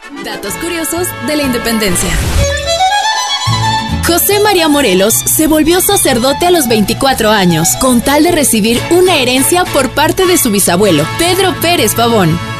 Datos curiosos de la independencia. José María Morelos se volvió sacerdote a los 24 años, con tal de recibir una herencia por parte de su bisabuelo, Pedro Pérez Pavón.